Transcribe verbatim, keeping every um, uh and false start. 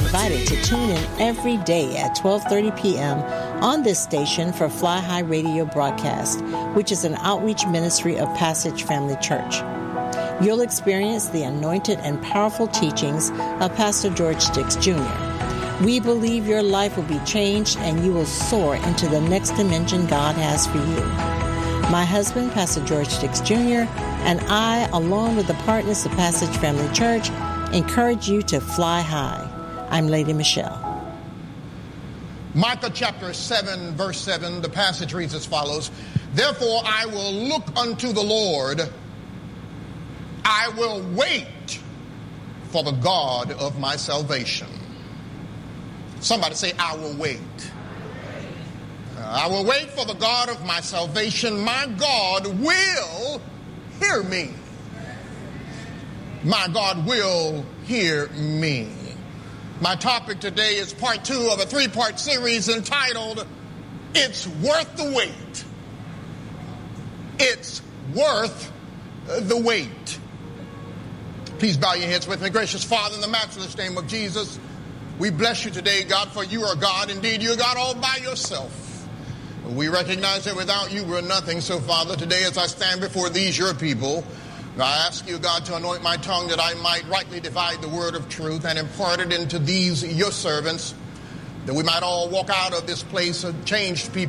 invited to tune in every day at twelve thirty p.m. on this station for Fly High Radio broadcast, which is an outreach ministry of Passage Family Church. You'll experience the anointed and powerful teachings of Pastor George Dix Junior We believe your life will be changed and you will soar into the next dimension God has for you. My husband, Pastor George Dix Junior, and I, along with the partners of Passage Family Church, encourage you to fly high. I'm Lady Michelle. Micah chapter seven, verse seven, the passage reads as follows. Therefore I will look unto the Lord. I will wait for the God of my salvation. Somebody say, I will wait. Uh, I will wait for the God of my salvation. My God will hear me. My God will hear me. My topic today is part two of a three-part series entitled, It's Worth the Wait. It's worth the wait. Please bow your heads with me. Gracious Father, in the matchless name of Jesus, we bless you today, God, for you are God. Indeed, you're God all by yourself. We recognize that without you, we're nothing. So, Father, today as I stand before these, your people, I ask you, God, to anoint my tongue that I might rightly divide the word of truth and impart it into these, your servants, that we might all walk out of this place a changed people.